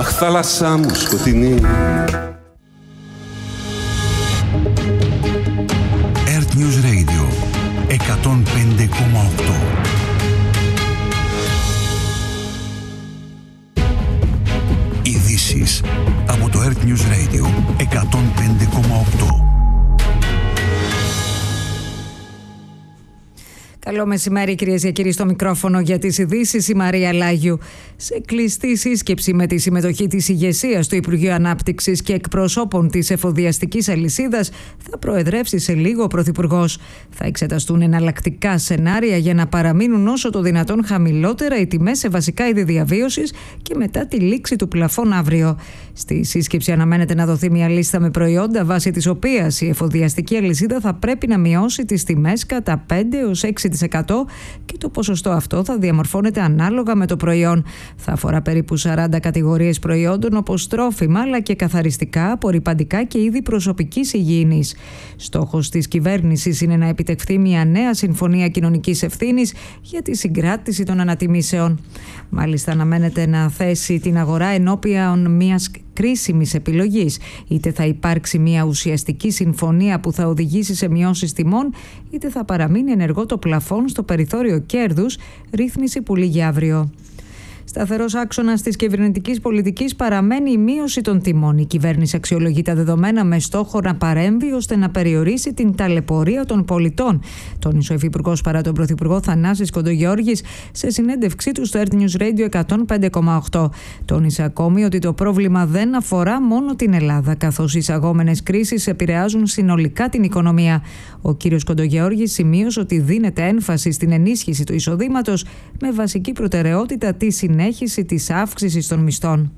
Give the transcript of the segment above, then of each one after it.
Αχ, θάλασσά μου σκοτεινή. Earth News Radio 105,8. Ειδήσεις από το Earth News Radio 105,8. Καλό μεσημέρι, κυρίες και κύριοι, στο μικρόφωνο για τις ειδήσεις η Μαρία Λάγιου. Σε κλειστή σύσκεψη με τη συμμετοχή της ηγεσίας του Υπουργείου Ανάπτυξης και εκπροσώπων της εφοδιαστικής αλυσίδας θα προεδρεύσει σε λίγο ο Πρωθυπουργός. Θα εξεταστούν εναλλακτικά σενάρια για να παραμείνουν όσο το δυνατόν χαμηλότερα οι τιμές σε βασικά είδη διαβίωσης και μετά τη λήξη του πλαφών αύριο. Στη σύσκεψη αναμένεται να δοθεί μια λίστα με προϊόντα βάσει της οποίας η εφοδιαστική αλυσίδα θα πρέπει να μειώσει τις τιμές κατά 5 έως 6% και το ποσοστό αυτό θα διαμορφώνεται ανάλογα με το προϊόν. Θα αφορά περίπου 40 κατηγορίες προϊόντων όπως τρόφιμα αλλά και καθαριστικά, απορρυπαντικά και είδη προσωπικής υγιεινής. Στόχος της κυβέρνησης είναι να επιτευχθεί μια νέα συμφωνία κοινωνικής ευθύνης για τη συγκράτηση των ανατιμήσεων. Μάλιστα, αναμένεται να θέσει την αγορά ενώπιον μιας κρίσιμης επιλογής. Είτε θα υπάρξει μια ουσιαστική συμφωνία που θα οδηγήσει σε μειώσεις τιμών, είτε θα παραμείνει ενεργό το πλαφόν στο περιθώριο κέρδους, ρύθμιση που λήγει αύριο. Σταθερός άξονας της κυβερνητικής πολιτικής παραμένει η μείωση των τιμών. Η κυβέρνηση αξιολογεί τα δεδομένα με στόχο να παρέμβει ώστε να περιορίσει την ταλαιπωρία των πολιτών, τόνισε ο Υφυπουργός παρά τον Πρωθυπουργό Θανάσης Κοντογιώργης σε συνέντευξή του στο Earth News Radio 105,8. Τόνισε ακόμη ότι το πρόβλημα δεν αφορά μόνο την Ελλάδα, καθώς οι εισαγόμενες κρίσεις επηρεάζουν συνολικά την οικονομία. Ο κύριος Κοντογιώργης σημείωσε ότι δίνεται έμφαση στην ενίσχυση του εισοδήματος με βασική προτεραιότητα τη συνέχιση της αύξησης των μισθών.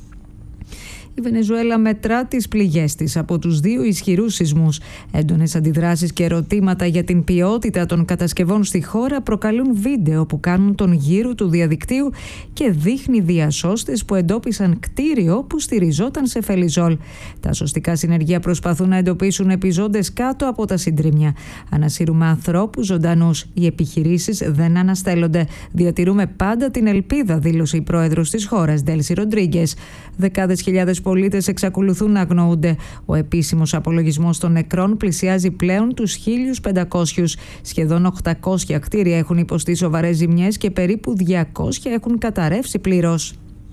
Η Βενεζουέλα μετρά τις πληγές της από τους 2 ισχυρούς σεισμούς. Έντονες αντιδράσεις και ερωτήματα για την ποιότητα των κατασκευών στη χώρα προκαλούν βίντεο που κάνουν τον γύρο του διαδικτύου και δείχνει διασώστες που εντόπισαν κτίριο που στηριζόταν σε φελιζόλ. Τα σωστικά συνεργεία προσπαθούν να εντοπίσουν επιζώντες κάτω από τα συντρίμμια. Ανασύρουμε ανθρώπους ζωντανούς. Οι επιχειρήσεις δεν αναστέλλονται. Διατηρούμε πάντα την ελπίδα, δήλωσε η πρόεδρος της χώρας, Ντέλσι Ροντρίγκες. Δεκάδες χιλιάδες πολίτες εξακολουθούν να αγνοούνται. Ο επίσημος απολογισμός των νεκρών πλησιάζει πλέον τους 1.500. Σχεδόν 800 κτίρια έχουν υποστεί σοβαρές ζημιές και περίπου 200 έχουν καταρρεύσει πλήρως.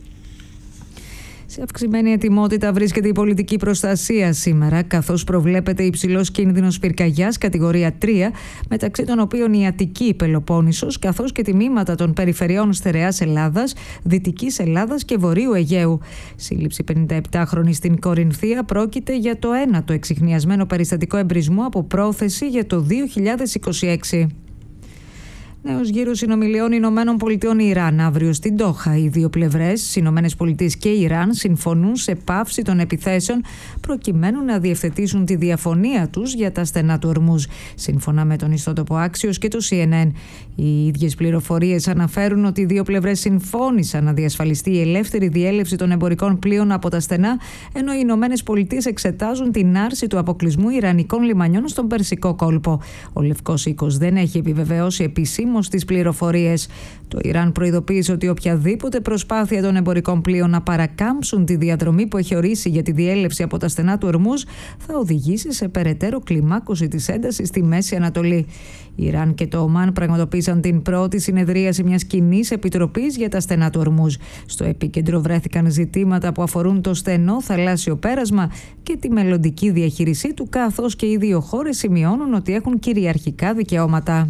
Σε αυξημένη ετοιμότητα βρίσκεται η πολιτική προστασία σήμερα, καθώς προβλέπεται υψηλός κίνδυνος πυρκαγιάς κατηγορία 3, μεταξύ των οποίων η Αττική, η Πελοπόννησος, καθώς και τμήματα των περιφερειών Στερεάς Ελλάδας, Δυτικής Ελλάδας και Βορείου Αιγαίου. Σύλληψη 57χρονη στην Κορινθία πρόκειται για το 1ο εξιχνιασμένο περιστατικό εμπρισμού από πρόθεση για το 2026. Νέος γύρος συνομιλιών Ηνωμένων Πολιτειών Ιράν αύριο στην Ντόχα. Οι δύο πλευρές, οι Ηνωμένες Πολιτείες και η Ιράν, συμφωνούν σε πάυση των επιθέσεων προκειμένου να διευθετήσουν τη διαφωνία τους για τα στενά του Ορμούζ. Σύμφωνα με τον ιστότοπο Axios και το CNN, οι ίδιες πληροφορίες αναφέρουν ότι οι δύο πλευρές συμφώνησαν να διασφαλιστεί η ελεύθερη διέλευση των εμπορικών πλοίων από τα στενά, ενώ οι Ηνωμένες Πολιτείες εξετάζουν την άρση του αποκλεισμού ιρανικών λιμανιών στον Περσικό κόλπο. Ο Λευκός Οίκος δεν έχει επιβεβαιώσει επισήμως τις πληροφορίες. Το Ιράν προειδοποίησε ότι οποιαδήποτε προσπάθεια των εμπορικών πλοίων να παρακάμψουν τη διαδρομή που έχει ορίσει για τη διέλευση από τα στενά του Ορμούζ θα οδηγήσει σε περαιτέρω κλιμάκωση της έντασης στη Μέση Ανατολή. Η Ιράν και το Ομάν πραγματοποίησαν την πρώτη συνεδρίαση μιας κοινής επιτροπής για τα στενά του Ορμούζ. Στο επίκεντρο βρέθηκαν ζητήματα που αφορούν το στενό θαλάσσιο πέρασμα και τη μελλοντική διαχείρισή του, καθώς και οι δύο χώρες σημειώνουν ότι έχουν κυριαρχικά δικαιώματα.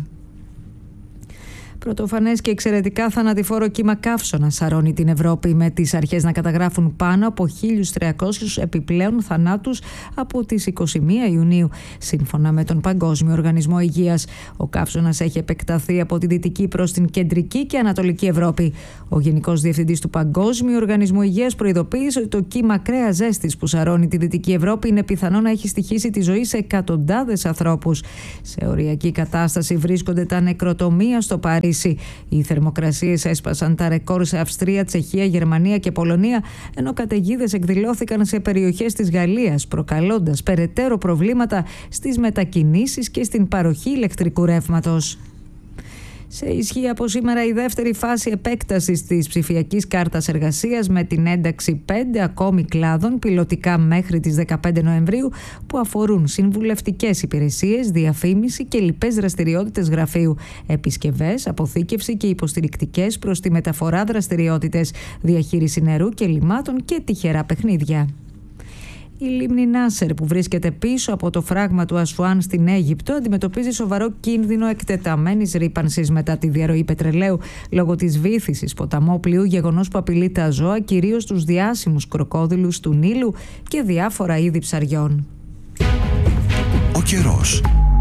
Πρωτοφανές και εξαιρετικά θανατηφόρο κύμα καύσωνα σαρώνει την Ευρώπη, με τις αρχές να καταγράφουν πάνω από 1.300 επιπλέον θανάτους από τις 21 Ιουνίου, σύμφωνα με τον Παγκόσμιο Οργανισμό Υγείας. Ο καύσωνας έχει επεκταθεί από τη Δυτική προς την Κεντρική και Ανατολική Ευρώπη. Ο Γενικός Διευθυντής του Παγκόσμιου Οργανισμού Υγείας προειδοποίησε ότι το κύμα κρέας ζέστης που σαρώνει τη Δυτική Ευρώπη είναι πιθανό να έχει στοιχήσει τη ζωή σε εκατοντάδες ανθρώπους. Σε οριακή κατάσταση βρίσκονται τα νεκροτομεία στο Παρίσι. Οι θερμοκρασίες έσπασαν τα ρεκόρ σε Αυστρία, Τσεχία, Γερμανία και Πολωνία, ενώ καταιγίδες εκδηλώθηκαν σε περιοχές της Γαλλίας, προκαλώντας περαιτέρω προβλήματα στις μετακινήσεις και στην παροχή ηλεκτρικού ρεύματος. Σε ισχύ από σήμερα η δεύτερη φάση επέκτασης της ψηφιακής κάρτας εργασίας με την ένταξη 5 ακόμη κλάδων πιλωτικά μέχρι τις 15 Νοεμβρίου που αφορούν συμβουλευτικές υπηρεσίες, διαφήμιση και λοιπές δραστηριότητες γραφείου, επισκευές, αποθήκευση και υποστηρικτικές προς τη μεταφορά δραστηριότητες, διαχείριση νερού και λιμάτων και τυχερά παιχνίδια. Η λίμνη Νάσερ, που βρίσκεται πίσω από το φράγμα του Ασουάν στην Αίγυπτο, αντιμετωπίζει σοβαρό κίνδυνο εκτεταμένης ρύπανσης μετά τη διαρροή πετρελαίου λόγω της βύθισης ποταμόπλοιου, γεγονός που απειλεί τα ζώα, κυρίως τους διάσημους κροκόδιλους του Νείλου και διάφορα είδη ψαριών. Ο καιρός.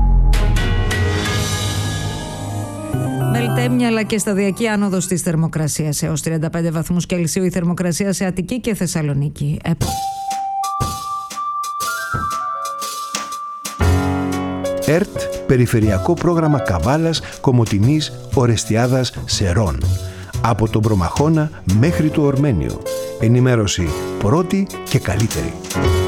Μελτέμια αλλά και σταδιακή άνοδος της θερμοκρασίας έως 35 βαθμούς Κελσίου η θερμοκρασία σε Αττική και Θεσσαλονίκη. ΕΡΤ, Περιφερειακό Πρόγραμμα Καβάλας, Κομοτηνής, Ορεστιάδας, Σερών. Από τον Προμαχώνα μέχρι το Ορμένιο. Ενημέρωση πρώτη και καλύτερη.